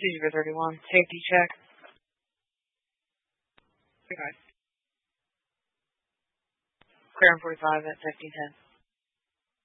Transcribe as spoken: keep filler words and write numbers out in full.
two zero three one. Safety check. Okay. Clear on forty-five at fifteen ten.